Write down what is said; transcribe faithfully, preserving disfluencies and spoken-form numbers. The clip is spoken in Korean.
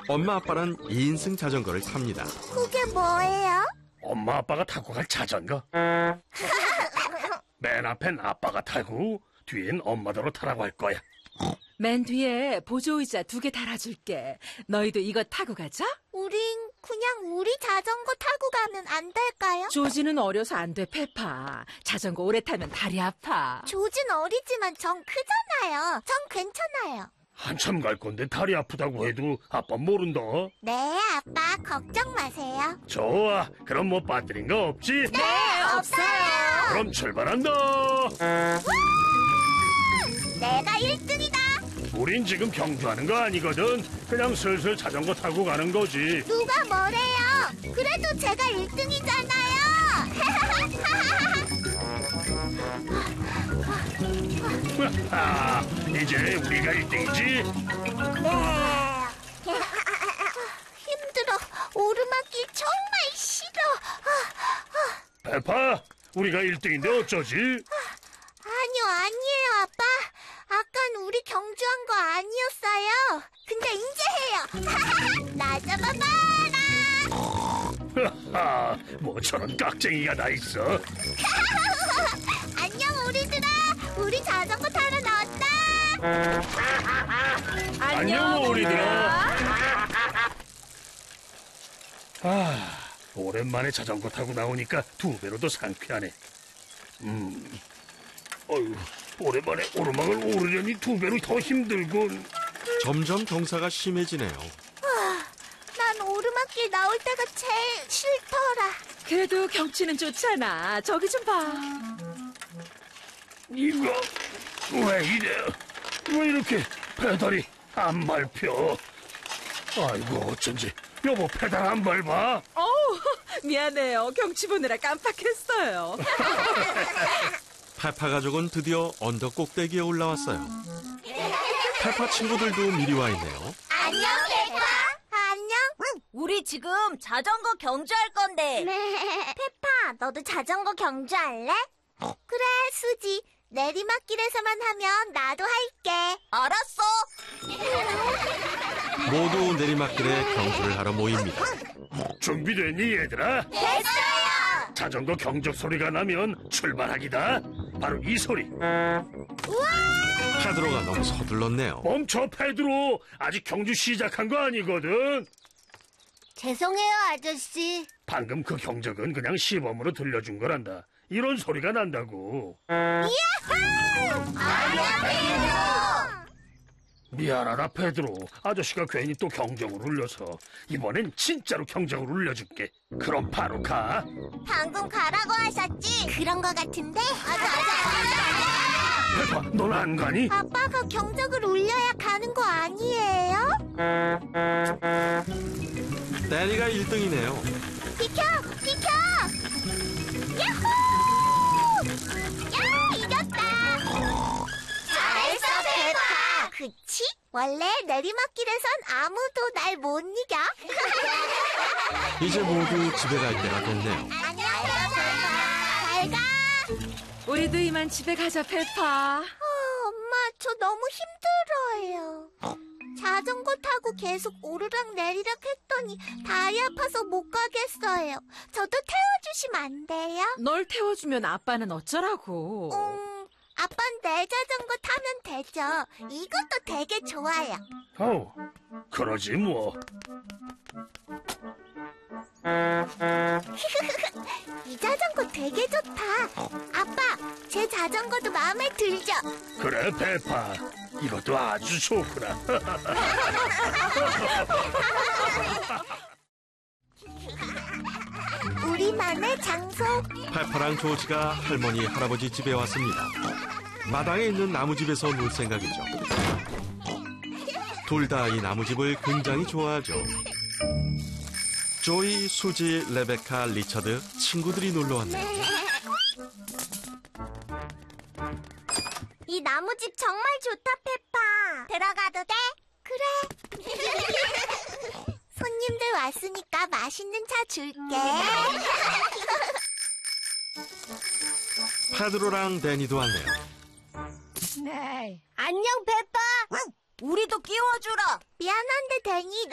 엄마 아빠는 이 인승 자전거를 탑니다. 그게 뭐예요? 엄마 아빠가 타고 갈 자전거. 맨 앞엔 아빠가 타고 뒤엔 엄마더러 타라고 할 거야. 맨 뒤에 보조의자 두 개 달아줄게. 너희도 이거 타고 가자. 우린 그냥 우리 자전거 타고 가면 안 될까요? 조지는 어려서 안 돼, 페파. 자전거 오래 타면 다리 아파. 조진 어리지만 전 크잖아요. 전 괜찮아요. 한참 갈 건데 다리 아프다고 해도 아빠 모른다. 네, 아빠 걱정 마세요. 좋아, 그럼 뭐 빠뜨린 거 없지? 네, 없어요. 그럼 출발한다. 내가 일 등이다. 우린 지금 경주하는 거 아니거든. 그냥 슬슬 자전거 타고 가는 거지. 누가 뭐래요? 그래도 제가 일 등이잖아요. 아, 이제 우리가 일 등이지? 네. 힘들어. 오르막길 정말 싫어. 페파, 우리가 일 등인데 어쩌지? 아니요, 아니에요, 아빠. 아깐 우리 경주한 거 아니었어요. 근데 이제 해요. 나 잡아봐라. 하하, 뭐 저런 깍쟁이가 다 있어. 안녕, 우리들아. 우리 자전거 타러 나왔다. 안녕, 우리들아. 아, 오랜만에 자전거 타고 나오니까 두 배로 더 상쾌하네. 음, 어휴, 오랜만에 오르막을 오르려니 두 배로 더 힘들군. 점점 경사가 심해지네요. 난 오르막길 나올 때가 제일 싫더라. 그래도 경치는 좋잖아. 저기 좀 봐. 이거 왜 이래? 왜 이렇게 페달이 안 밟혀? 아이고, 어쩐지. 여보, 페달 안 밟아? 어우, 미안해요. 경치 보느라 깜빡했어요. 페파 가족은 드디어 언덕 꼭대기에 올라왔어요. 페파 친구들도 미리 와 있네요. 안녕, 페파. 안녕. 우리 지금 자전거 경주할 건데. 페파, 너도 자전거 경주할래? 그래, 수지. 내리막길에서만 하면 나도 할게. 알았어. 모두 내리막길에 경주를 하러 모입니다. 준비됐니, 얘들아? 됐어요. 자전거 경적 소리가 나면 출발하기다. 바로 이 소리. 페드로가 너무 서둘렀네요. 멈춰, 페드로. 아직 경주 시작한 거 아니거든. 죄송해요, 아저씨. 방금 그 경적은 그냥 시범으로 들려준 거란다. 이런 소리가 난다고. 안녕, 페파. 미안하다, 페드로. 아저씨가 괜히 또 경적을 울려서. 이번엔 진짜로 경적을 울려줄게. 그럼 바로 가. 방금 가라고 하셨지? 그런 거 같은데? 맞아, 맞아. 페파, 넌 안 가니? 아빠가 경적을 울려야 가는 거 아니에요? 데니가 일 등이네요. 비켜! 비켜! 야호! 야, 이겼다! 잘했어, 페파! 그치? 원래 내리막길에선 아무도 날 못 이겨. 이제 모두 집에 갈 때가 됐네요. 안녕, 페파! 잘 가! 우리도 이만 집에 가자, 페파. 어, 엄마, 저 너무 힘들어요. 자전거 타고 계속 오르락 내리락 했더니 다리 아파서 못 가겠어요. 저도 태워주시면 안 돼요? 널 태워주면 아빠는 어쩌라고. 음, 아빠는 내 자전거 타면 되죠. 이것도 되게 좋아요. 어, 그러지 뭐. 이 자전거 되게 좋다. 아빠, 제 자전거도 마음에 들죠? 그래, 페파. 이것도 아주 좋구나. 우리만의 장소. 페파랑 조지가 할머니, 할아버지 집에 왔습니다. 마당에 있는 나무집에서 놀 생각이죠. 둘 다 이 나무집을 굉장히 좋아하죠. 조이, 수지, 레베카, 리처드 친구들이 놀러 왔네요. 이 나무집 정말 좋다, 페파. 들어가도 돼? 그래. 손님들 왔으니까 맛있는 차 줄게. 페드로랑 데니도 왔네요. 안녕, 페파. 우리도 끼워주라. 미안한데, 데니,